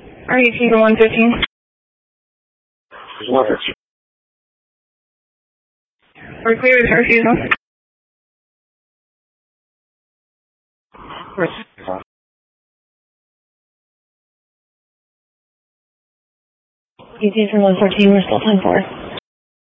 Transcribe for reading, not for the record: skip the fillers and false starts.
RET for 115. 115. We're clear with refusal. ET for 114, we're still 10-4.